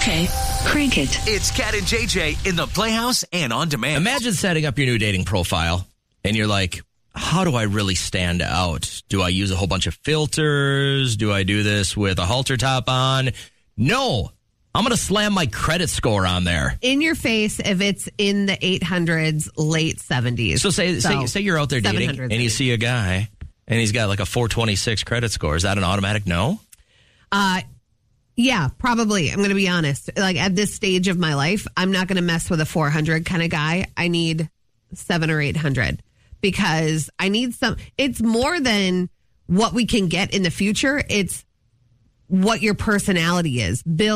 Okay, crank it. It's Cat and JJ in the Playhouse and on demand. Imagine setting up your new dating profile and you're like, how do I really stand out? Do I use a whole bunch of filters? Do I do this with a halter top on? No, I'm going to slam my credit score on there. In your face if it's in the 800s, late 70s. So say you're out there dating and you see a guy and he's got like a 426 credit score. Is that an automatic no? Yeah, probably. I'm going to be honest. Like at this stage of my life, I'm not going to mess with a 400 kind of guy. I need 700 or 800 because I need it's more than what we can get in the future. It's what your personality is. Bill